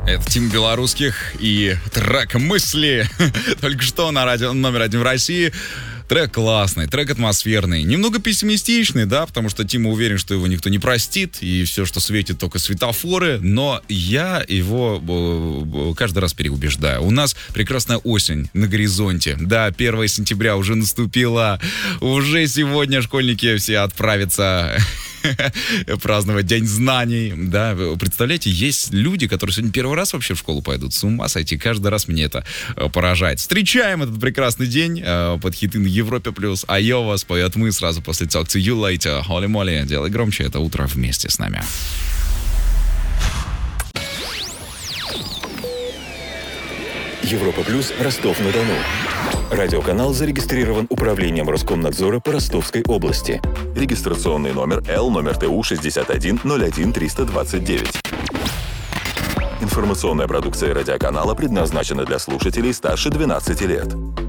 Это Тим Белорусских и трек «Мысли». Только что на радио номер 1 в России. Трек классный, трек атмосферный. Немного пессимистичный, да, потому что Тима уверен, что его никто не простит, и все, что светит, только светофоры. Но я его каждый раз переубеждаю. У нас прекрасная осень на горизонте. Да, 1 сентября уже наступила. Уже сегодня школьники все отправятся праздновать День знаний, да, представляете, есть люди, которые сегодня первый раз вообще в школу пойдут, с ума сойти, каждый раз меня это поражает. Встречаем этот прекрасный день под хиты на Европе+, Айова споет «Мы» сразу после «Talk to you later», Holy Moly, делай громче, это утро вместе с нами. Европа Плюс, Ростов-на-Дону. Радиоканал зарегистрирован Управлением Роскомнадзора по Ростовской области. Регистрационный номер Л, номер ТУ 6101329. Информационная продукция радиоканала предназначена для слушателей старше 12 лет.